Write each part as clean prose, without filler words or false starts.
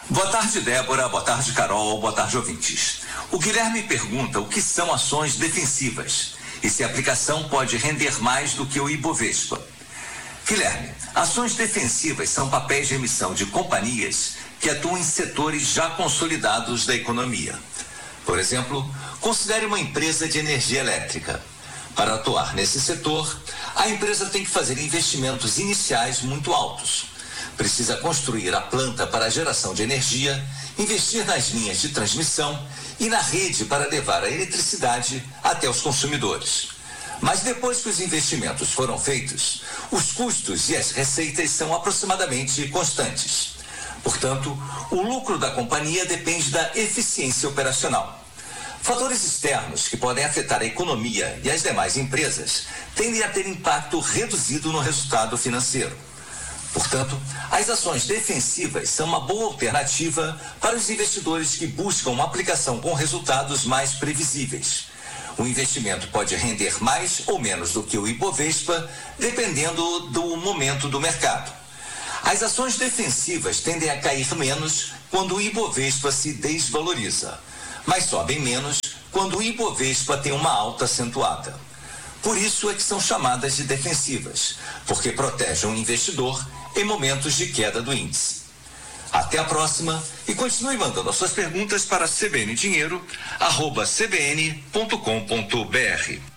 Boa tarde, Débora. Boa tarde, Carol. Boa tarde, ouvintes. O Guilherme pergunta o que são ações defensivas e se a aplicação pode render mais do que o Ibovespa. Guilherme, ações defensivas são papéis de emissão de companhias que atuam em setores já consolidados da economia. Por exemplo, considere uma empresa de energia elétrica. Para atuar nesse setor, a empresa tem que fazer investimentos iniciais muito altos. Precisa construir a planta para a geração de energia, investir nas linhas de transmissão e na rede para levar a eletricidade até os consumidores. Mas depois que os investimentos foram feitos, os custos e as receitas são aproximadamente constantes. Portanto, o lucro da companhia depende da eficiência operacional. Fatores externos que podem afetar a economia e as demais empresas tendem a ter impacto reduzido no resultado financeiro. Portanto, as ações defensivas são uma boa alternativa para os investidores que buscam uma aplicação com resultados mais previsíveis. O investimento pode render mais ou menos do que o Ibovespa, dependendo do momento do mercado. As ações defensivas tendem a cair menos quando o Ibovespa se desvaloriza, mas sobem menos quando o Ibovespa tem uma alta acentuada. Por isso é que são chamadas de defensivas, porque protegem o investidor em momentos de queda do índice. Até a próxima e continue mandando as suas perguntas para cbndinheiro@cbn.com.br.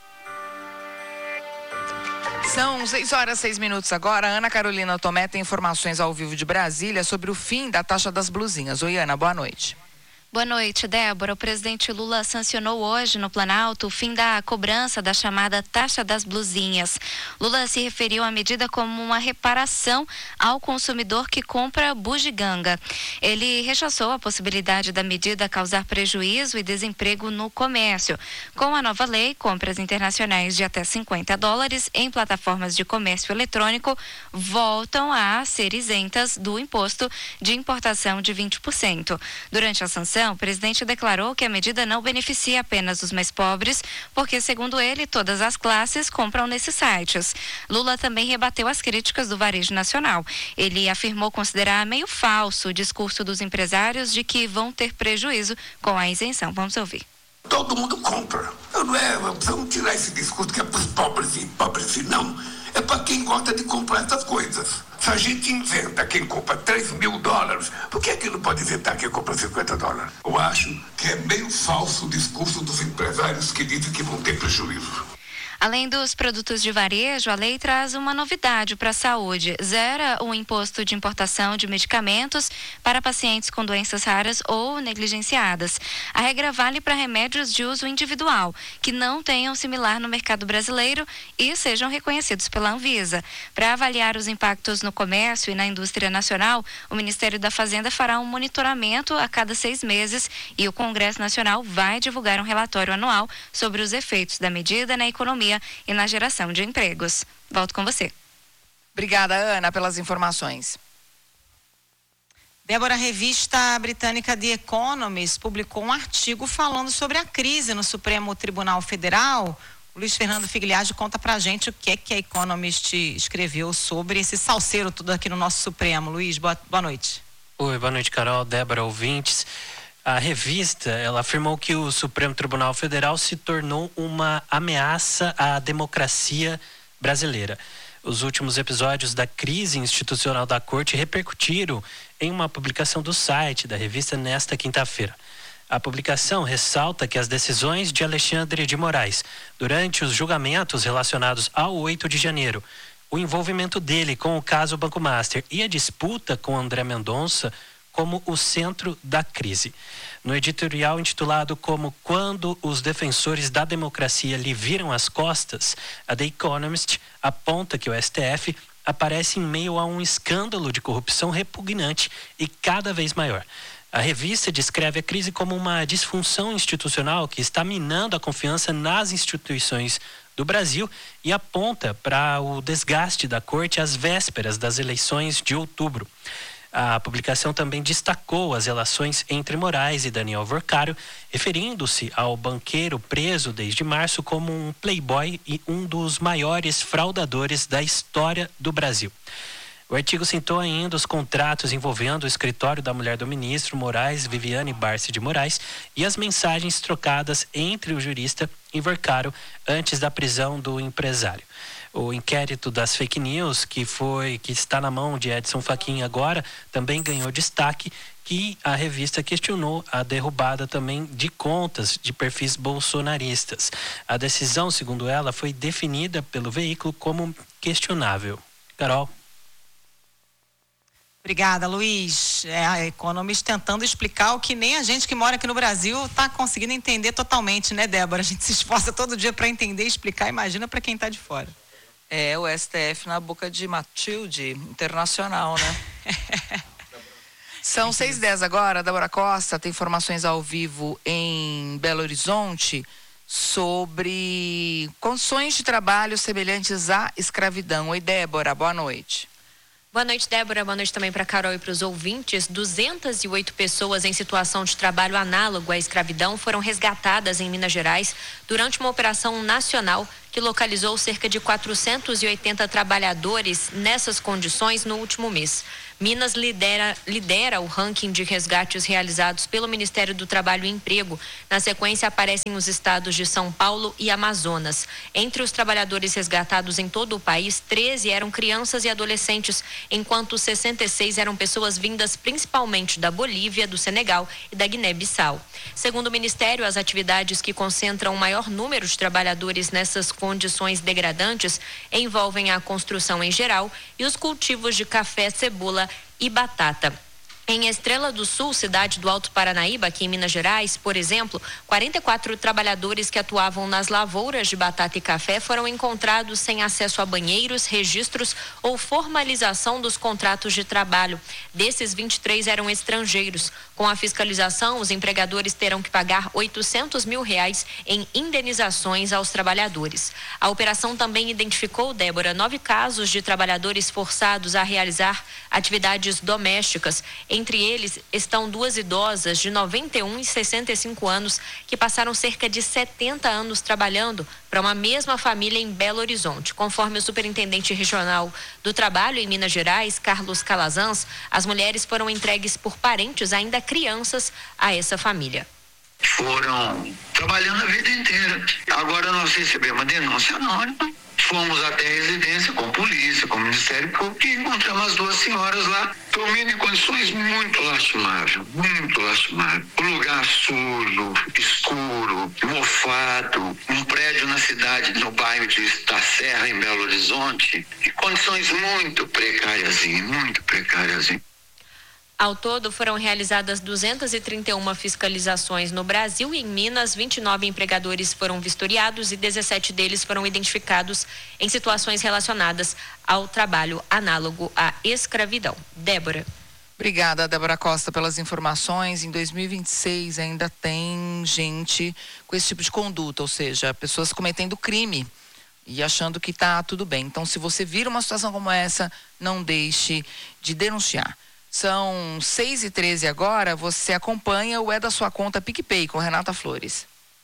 São 6h06 agora. Ana Carolina Tomé tem informações ao vivo de Brasília sobre o fim da taxa das blusinhas. Oi, Ana, boa noite. Boa noite, Débora. O presidente Lula sancionou hoje no Planalto o fim da cobrança da chamada taxa das blusinhas. Lula se referiu à medida como uma reparação ao consumidor que compra bugiganga. Ele rechaçou a possibilidade da medida causar prejuízo e desemprego no comércio. Com a nova lei, compras internacionais de até $50 em plataformas de comércio eletrônico voltam a ser isentas do imposto de importação de 20%. Durante a sanção, o presidente declarou que a medida não beneficia apenas os mais pobres, porque, segundo ele, todas as classes compram nesses sites. Lula também rebateu as críticas do varejo nacional. Ele afirmou considerar meio falso o discurso dos empresários de que vão ter prejuízo com a isenção. Vamos ouvir. Todo mundo compra. Vamos tirar esse discurso que é para os pobres e pobres e não. É para quem gosta de comprar essas coisas. Se a gente inventa quem compra $3.000, por que não pode inventar quem compra $50? Eu acho que é meio falso o discurso dos empresários que dizem que vão ter prejuízo. Além dos produtos de varejo, a lei traz uma novidade para a saúde. Zera o imposto de importação de medicamentos para pacientes com doenças raras ou negligenciadas. A regra vale para remédios de uso individual, que não tenham similar no mercado brasileiro e sejam reconhecidos pela Anvisa. Para avaliar os impactos no comércio e na indústria nacional, o Ministério da Fazenda fará um monitoramento a cada 6 meses e o Congresso Nacional vai divulgar um relatório anual sobre os efeitos da medida na economia e na geração de empregos. Volto com você. Obrigada, Ana, pelas informações. Débora, a revista britânica The Economist publicou um artigo falando sobre a crise no Supremo Tribunal Federal. O Luiz Fernando Figliage conta pra gente o que é que a Economist escreveu sobre esse salseiro tudo aqui no nosso Supremo. Luiz, boa noite. Oi, boa noite, Carol, Débora, ouvintes. A revista, ela afirmou que o Supremo Tribunal Federal se tornou uma ameaça à democracia brasileira. Os últimos episódios da crise institucional da Corte repercutiram em uma publicação do site da revista nesta quinta-feira. A publicação ressalta que as decisões de Alexandre de Moraes durante os julgamentos relacionados ao 8 de janeiro, o envolvimento dele com o caso Banco Master e a disputa com André Mendonça como o centro da crise. No editorial intitulado como Quando os Defensores da Democracia lhe viram as costas, a The Economist aponta que o STF aparece em meio a um escândalo de corrupção repugnante e cada vez maior. A revista descreve a crise como uma disfunção institucional que está minando a confiança nas instituições do Brasil e aponta para o desgaste da Corte às vésperas das eleições de outubro. A publicação também destacou as relações entre Moraes e Daniel Vorcário, referindo-se ao banqueiro preso desde março como um playboy e um dos maiores fraudadores da história do Brasil. O artigo citou ainda os contratos envolvendo o escritório da mulher do ministro Moraes, Viviane Barsi de Moraes, e as mensagens trocadas entre o jurista e Vercaro antes da prisão do empresário. O inquérito das fake news, que está na mão de Edson Fachin agora, também ganhou destaque, que a revista questionou a derrubada também de contas de perfis bolsonaristas. A decisão, segundo ela, foi definida pelo veículo como questionável. Carol. Obrigada, Luiz. A Economist tentando explicar o que nem a gente que mora aqui no Brasil está conseguindo entender totalmente, né, Débora? A gente se esforça todo dia para entender e explicar, imagina para quem está de fora. O STF na boca de Matilde, internacional, né? São 6h10 agora. Débora Costa tem informações ao vivo em Belo Horizonte sobre condições de trabalho semelhantes à escravidão. Oi, Débora, boa noite. Boa noite, Débora. Boa noite também para a Carol e para os ouvintes. 208 pessoas em situação de trabalho análogo à escravidão foram resgatadas em Minas Gerais durante uma operação nacional que localizou cerca de 480 trabalhadores nessas condições no último mês. Minas lidera o ranking de resgates realizados pelo Ministério do Trabalho e Emprego. Na sequência, aparecem os estados de São Paulo e Amazonas. Entre os trabalhadores resgatados em todo o país, 13 eram crianças e adolescentes, enquanto 66 eram pessoas vindas principalmente da Bolívia, do Senegal e da Guiné-Bissau. Segundo o Ministério, as atividades que concentram o maior número de trabalhadores nessas condições degradantes envolvem a construção em geral e os cultivos de café, cebola e batata. Em Estrela do Sul, cidade do Alto Paranaíba, aqui em Minas Gerais, por exemplo, 44 trabalhadores que atuavam nas lavouras de batata e café foram encontrados sem acesso a banheiros, registros ou formalização dos contratos de trabalho. Desses, 23 eram estrangeiros. Com a fiscalização, os empregadores terão que pagar R$800 mil em indenizações aos trabalhadores. A operação também identificou, Débora, 9 casos de trabalhadores forçados a realizar atividades domésticas. Entre eles estão 2 idosas de 91 e 65 anos que passaram cerca de 70 anos trabalhando para uma mesma família em Belo Horizonte. Conforme o superintendente regional do trabalho em Minas Gerais, Carlos Calazans, as mulheres foram entregues por parentes ainda crianças a essa família. Foram trabalhando a vida inteira. Agora nós recebemos uma denúncia anônima. Fomos até a residência com polícia, com o Ministério Público e encontramos as 2 senhoras lá, dormindo em condições muito lastimáveis, muito lastimáveis. O lugar sujo, escuro, mofado, um prédio na cidade, no bairro da Serra, em Belo Horizonte, e condições muito precárias. Ao todo, foram realizadas 231 fiscalizações no Brasil e em Minas, 29 empregadores foram vistoriados e 17 deles foram identificados em situações relacionadas ao trabalho análogo à escravidão. Débora. Obrigada, Débora Costa, pelas informações. Em 2026 ainda tem gente com esse tipo de conduta, ou seja, pessoas cometendo crime e achando que está tudo bem. Então, se você vir uma situação como essa, não deixe de denunciar. São 6h13 agora, você acompanha o É da Sua Conta PicPay com Renata Flores.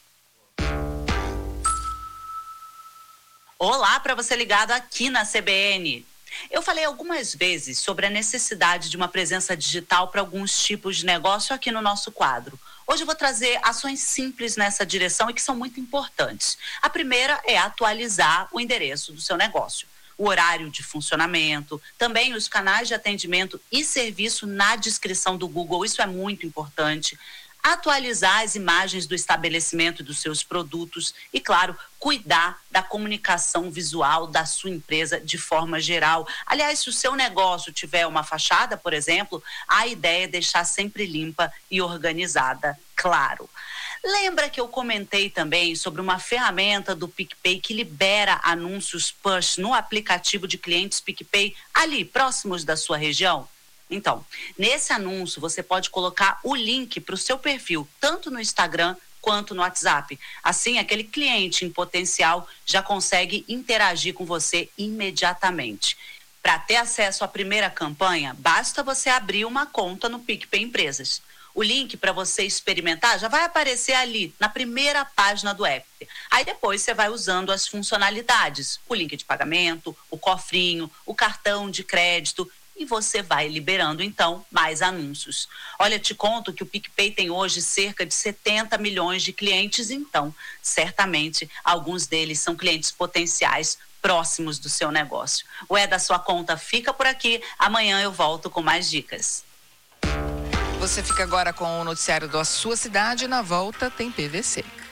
Olá, para você ligado aqui na CBN. Eu falei algumas vezes sobre a necessidade de uma presença digital para alguns tipos de negócio aqui no nosso quadro. Hoje eu vou trazer ações simples nessa direção e que são muito importantes. A primeira é atualizar o endereço do seu negócio. O horário de funcionamento, também os canais de atendimento e serviço na descrição do Google, isso é muito importante. Atualizar as imagens do estabelecimento e dos seus produtos e, claro, cuidar da comunicação visual da sua empresa de forma geral. Aliás, se o seu negócio tiver uma fachada, por exemplo, a ideia é deixar sempre limpa e organizada, claro. Lembra que eu comentei também sobre uma ferramenta do PicPay que libera anúncios push no aplicativo de clientes PicPay ali, próximos da sua região? Então, nesse anúncio você pode colocar o link para o seu perfil, tanto no Instagram quanto no WhatsApp. Assim, aquele cliente em potencial já consegue interagir com você imediatamente. Para ter acesso à primeira campanha, basta você abrir uma conta no PicPay Empresas. O link para você experimentar já vai aparecer ali na primeira página do app. Aí depois você vai usando as funcionalidades, o link de pagamento, o cofrinho, o cartão de crédito, e você vai liberando, então, mais anúncios. Olha, te conto que o PicPay tem hoje cerca de 70 milhões de clientes, então, certamente, alguns deles são clientes potenciais próximos do seu negócio. O É da Sua Conta fica por aqui. Amanhã eu volto com mais dicas. Você fica agora com o noticiário da sua cidade. Na volta tem PVC.